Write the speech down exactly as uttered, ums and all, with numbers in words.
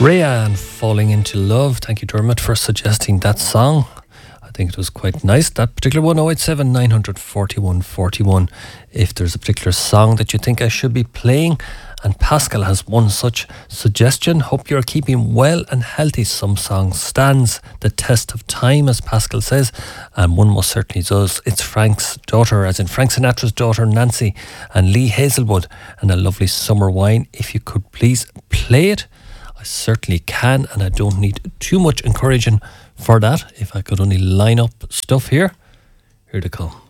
Rhea and Falling Into Love. Thank you, Dermot, for suggesting that song. I think it was quite nice, that particular one. oh eight seven, nine four one, four one. If there's a particular song that you think I should be playing. And Pascal has one such suggestion. Hope you're keeping well and healthy. Some song stands the test of time, as Pascal says, and one most certainly does. It's Frank's daughter, as in Frank Sinatra's daughter, Nancy, and Lee Hazelwood, and A Lovely Summer Wine. If you could please play it, I certainly can, and I don't need too much encouraging for that. If I could only line up stuff here. Here they come.